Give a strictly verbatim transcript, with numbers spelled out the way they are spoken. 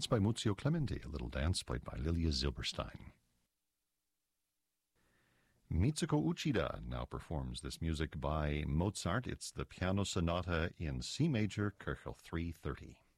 That's by Muzio Clementi, a little dance played by Lilia Zilberstein. Mitsuko Uchida now performs this music by Mozart. It's the Piano Sonata in C major, Köchel three thirty.